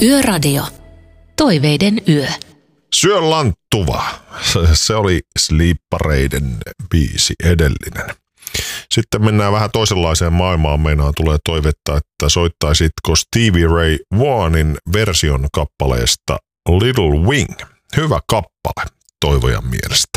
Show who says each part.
Speaker 1: Yöradio. Toiveiden yö.
Speaker 2: Syö lanttuva. Se oli Sleepareiden biisi edellinen. Sitten mennään vähän toisenlaiseen maailmaan. Meinaan tulee toivetta, että soittaisitko Stevie Ray Vaughanin version kappaleesta Little Wing. Hyvä kappale toivojan mielestä.